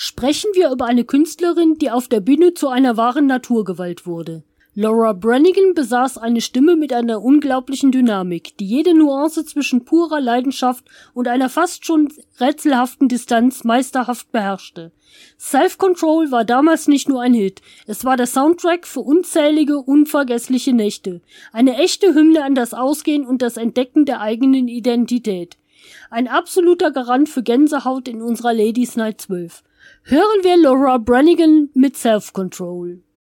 sprechen wir über eine Künstlerin, die auf der Bühne zu einer wahren Naturgewalt wurde. Laura Branigan besaß eine Stimme mit einer unglaublichen Dynamik, die jede Nuance zwischen purer Leidenschaft und einer fast schon rätselhaften Distanz meisterhaft beherrschte. Self-Control war damals nicht nur ein Hit, es war der Soundtrack für unzählige, unvergessliche Nächte. Eine echte Hymne an das Ausgehen und das Entdecken der eigenen Identität. Ein absoluter Garant für Gänsehaut in unserer Ladies Night 12. Hören wir Laura Branigan mit Self-Control.